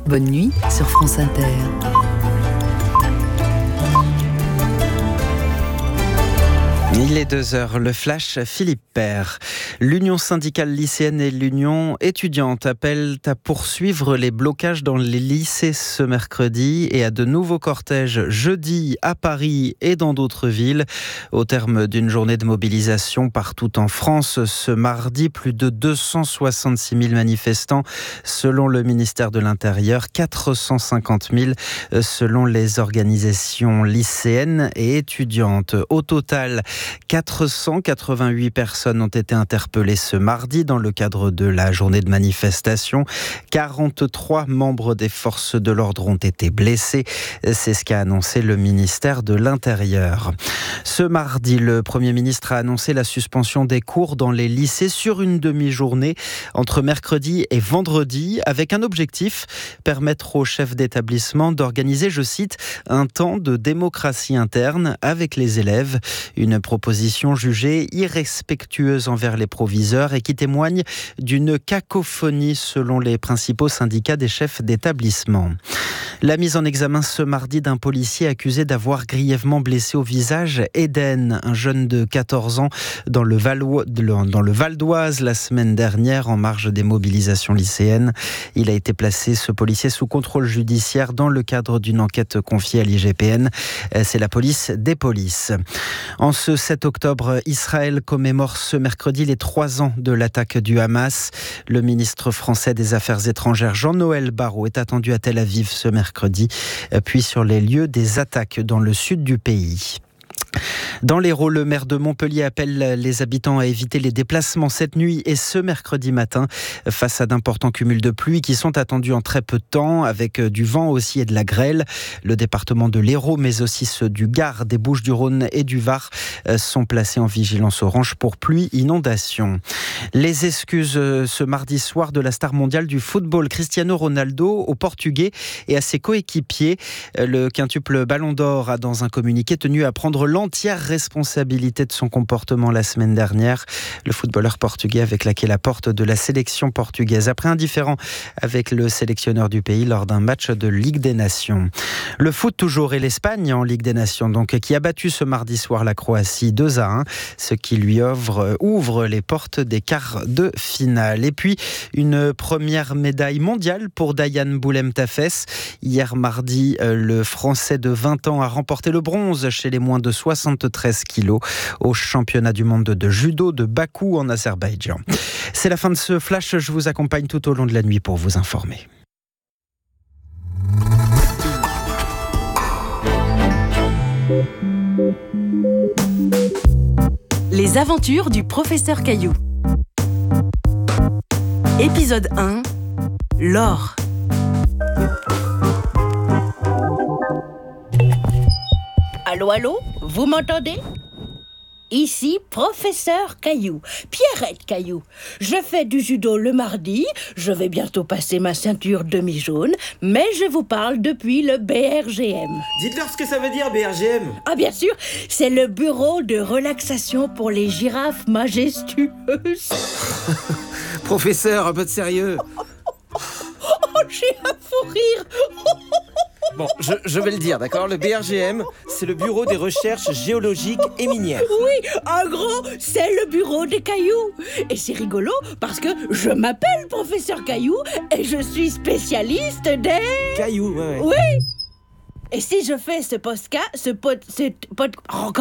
Bonne nuit sur France Inter. Il est 2h, le flash Philippe Père. L'Union syndicale lycéenne et l'Union étudiante appellent à poursuivre les blocages dans les lycées ce mercredi et à de nouveaux cortèges jeudi à Paris et dans d'autres villes. Au terme d'une journée de mobilisation partout en France, ce mardi, plus de 266 000 manifestants selon le ministère de l'Intérieur, 450 000 selon les organisations lycéennes et étudiantes. Au total, 488 personnes ont été interpellées ce mardi dans le cadre de la journée de manifestation. 43 membres des forces de l'ordre ont été blessés. C'est ce qu'a annoncé le ministère de l'Intérieur. Ce mardi, le Premier ministre a annoncé la suspension des cours dans les lycées sur une demi-journée entre mercredi et vendredi avec un objectif, permettre aux chefs d'établissement d'organiser, je cite, un temps de démocratie interne avec les élèves. Une proposition jugée irrespectueuse envers les proviseurs et qui témoigne d'une cacophonie selon les principaux syndicats des chefs d'établissement. La mise en examen ce mardi d'un policier accusé d'avoir grièvement blessé au visage Eden, un jeune de 14 ans dans le Val d'Oise la semaine dernière en marge des mobilisations lycéennes. Il a été placé, ce policier, sous contrôle judiciaire dans le cadre d'une enquête confiée à l'IGPN. C'est la police des polices. En ce 7 octobre, Israël commémore ce mercredi les 3 ans de l'attaque du Hamas. Le ministre français des Affaires étrangères Jean-Noël Barrot est attendu à Tel Aviv ce mercredi, puis sur les lieux des attaques dans le sud du pays. Dans l'Hérault, le maire de Montpellier appelle les habitants à éviter les déplacements cette nuit et ce mercredi matin face à d'importants cumuls de pluie qui sont attendus en très peu de temps avec du vent aussi et de la grêle. Le département de l'Hérault mais aussi ceux du Gard, des Bouches-du-Rhône et du Var sont placés en vigilance orange pour pluie inondation. Les excuses ce mardi soir de la star mondiale du football Cristiano Ronaldo au Portugais et à ses coéquipiers. Le quintuple Ballon d'Or a dans un communiqué tenu à prendre l'entière responsabilité de son comportement la semaine dernière. Le footballeur portugais avait claqué la porte de la sélection portugaise après un différend avec le sélectionneur du pays lors d'un match de Ligue des Nations. Le foot toujours et l'Espagne en Ligue des Nations donc qui a battu ce mardi soir la Croatie 2-1, ce qui lui ouvre les portes des quarts de finale. Et puis une première médaille mondiale pour Dayan Boulem-Tafes. Hier mardi, le Français de 20 ans a remporté le bronze chez les moins de 73 kilos au championnat du monde de judo de Bakou en Azerbaïdjan. C'est la fin de ce flash, je vous accompagne tout au long de la nuit pour vous informer. Les aventures du professeur Caillou. Épisode 1. L'or. Allô, allô, vous m'entendez ? Ici, professeur Caillou, Pierrette Caillou. Je fais du judo le mardi, je vais bientôt passer ma ceinture demi-jaune, mais je vous parle depuis le BRGM. Dites-leur ce que ça veut dire, BRGM. Ah bien sûr, c'est le bureau de relaxation pour les girafes majestueuses. Professeur, un peu de sérieux. Oh, j'ai un fou rire. Bon, je vais le dire, d'accord ? Le BRGM, c'est le bureau des recherches géologiques et minières. Oui, en gros, c'est le bureau des cailloux. Et c'est rigolo parce que je m'appelle professeur Caillou et je suis spécialiste des... Cailloux, ouais. Oui. Et si je fais comment on dit ?